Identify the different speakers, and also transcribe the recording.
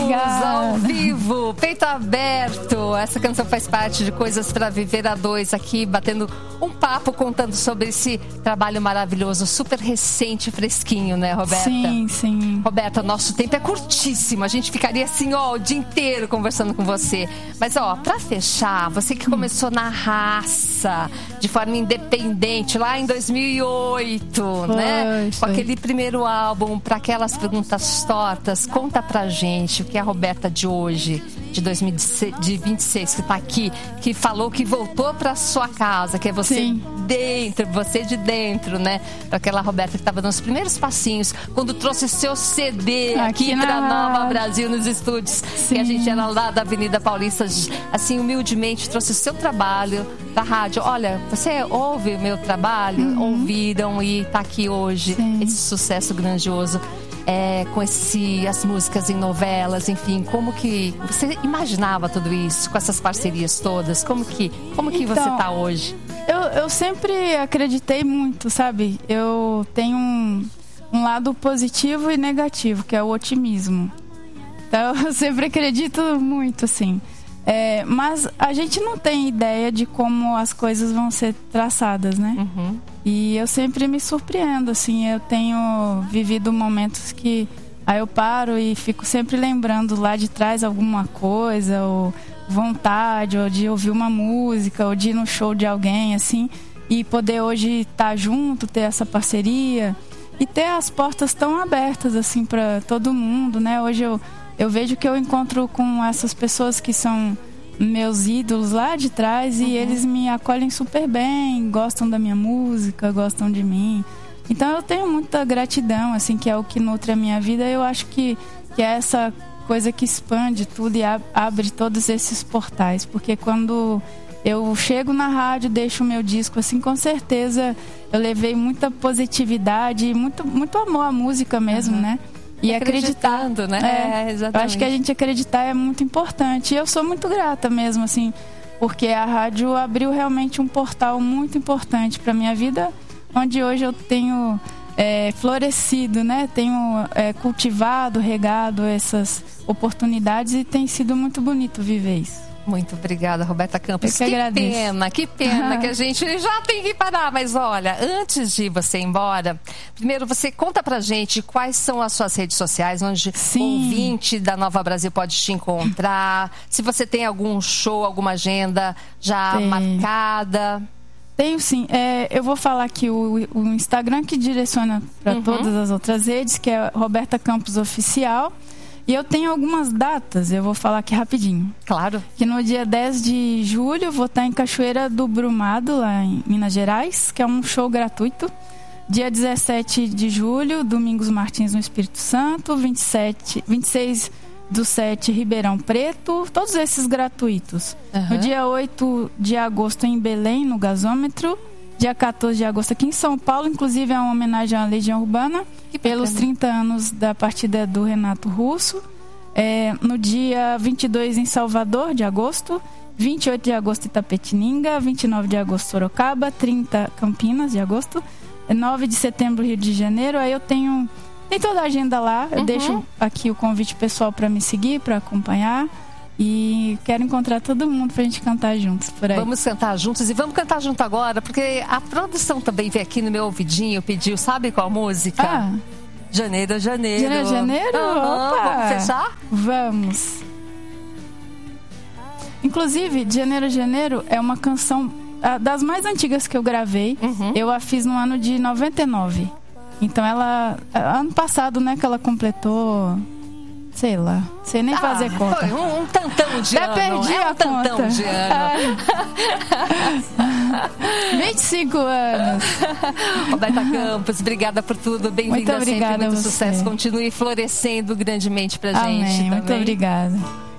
Speaker 1: ao vivo, peito aberto. Essa canção faz parte de Coisas para Viver a Dois, aqui batendo um papo, contando sobre esse trabalho maravilhoso, super recente, fresquinho, né, Roberta?
Speaker 2: Sim, sim.
Speaker 1: Roberta, nosso tempo é curtíssimo, a gente ficaria assim, ó, o dia inteiro conversando com você. Mas, ó, pra fechar, você que começou na raça, de forma independente, lá em 2008, né? Com aquele primeiro álbum, Pra Aquelas Perguntas Tortas, conta pra gente o que é a Roberta de hoje, de 2026, que tá aqui, que falou que voltou pra sua casa, que é você dentro, você de dentro, né? Pra aquela Roberta que tava nos primeiros passinhos, quando trouxe seu CD aqui pra Nova Brasil, nos estúdios.
Speaker 2: Sim.
Speaker 1: E a gente era lá da Avenida Paulista, assim, humildemente, trouxe o seu trabalho da rádio. Olha, você ouve o meu trabalho? Ouviram e tá aqui hoje.
Speaker 2: Sim.
Speaker 1: Esse sucesso grandioso. Com as músicas em novelas, enfim, como que você imaginava tudo isso, com essas parcerias todas? Como que você tá hoje?
Speaker 2: Eu sempre acreditei muito, sabe? Eu tenho um lado positivo e negativo, que é o otimismo. Então, eu sempre acredito muito, assim. Mas a gente não tem ideia de como as coisas vão ser traçadas, né?
Speaker 1: Uhum.
Speaker 2: E eu sempre me surpreendo, assim. Eu tenho vivido momentos que aí eu paro e fico sempre lembrando lá de trás alguma coisa, ou vontade, ou de ouvir uma música, ou de ir no show de alguém, assim. E poder hoje estar junto, ter essa parceria e ter as portas tão abertas, assim, para todo mundo, né? Hoje eu vejo que eu encontro com essas pessoas que são meus ídolos lá de trás e eles me acolhem super bem, gostam da minha música, gostam de mim. Então eu tenho muita gratidão, assim, que é o que nutre a minha vida. Eu acho que é essa coisa que expande tudo e abre todos esses portais. Porque quando eu chego na rádio, deixo o meu disco, assim, com certeza eu levei muita positividade, muito amor à música mesmo, né? E
Speaker 1: acreditando, né? Exatamente.
Speaker 2: Eu acho que a gente acreditar é muito importante. E eu sou muito grata mesmo, assim, porque a rádio abriu realmente um portal muito importante para minha vida, onde hoje eu tenho florescido, né? Tenho cultivado, regado essas oportunidades e tem sido muito bonito viver isso.
Speaker 1: Muito obrigada, Roberta Campos.
Speaker 2: Que
Speaker 1: pena que a gente já tem que parar. Mas olha, antes de você ir embora, primeiro você conta pra gente quais são as suas redes sociais, onde o ouvinte da Nova Brasil pode te encontrar. Se você tem algum show, alguma agenda já marcada.
Speaker 2: Tenho sim. Eu vou falar aqui o Instagram, que direciona para todas as outras redes, que é Roberta Campos Oficial. E eu tenho algumas datas, eu vou falar aqui rapidinho.
Speaker 1: Claro.
Speaker 2: Que no dia 10 de julho eu vou estar em Cachoeira do Brumado, lá em Minas Gerais, que é um show gratuito. Dia 17 de julho, Domingos Martins, no Espírito Santo. 26/7, Ribeirão Preto. Todos esses gratuitos. No dia 8 de agosto, em Belém, no Gasômetro. Dia 14 de agosto aqui em São Paulo, inclusive é uma homenagem à Legião Urbana, pelos 30 anos da partida do Renato Russo. No dia 22 em Salvador, de agosto. 28 de agosto Itapetininga. 29 de agosto Sorocaba. 30 Campinas, de agosto. 9 de setembro Rio de Janeiro. Aí eu tem toda a agenda lá. Eu deixo aqui o convite pessoal para me seguir, para acompanhar. E quero encontrar todo mundo pra gente cantar juntos por aí.
Speaker 1: Vamos cantar juntos e vamos cantar junto agora, porque a produção também veio aqui no meu ouvidinho, pediu, sabe qual música? Janeiro, Janeiro.
Speaker 2: Janeiro? Opa!
Speaker 1: Vamos fechar?
Speaker 2: Vamos. Inclusive, Janeiro é uma canção das mais antigas que eu gravei. Eu a fiz no ano de 99. Então ela, ano passado, né, que ela completou... Sei lá, sei nem fazer conta.
Speaker 1: Foi um tantão de ano.
Speaker 2: Perdi a
Speaker 1: tantão
Speaker 2: conta.
Speaker 1: De ano.
Speaker 2: 25 anos.
Speaker 1: Roberta Campos, obrigada por tudo. Bem-vinda sempre, muito sucesso. Continue florescendo grandemente pra gente.
Speaker 2: Amém,
Speaker 1: também.
Speaker 2: muito obrigada.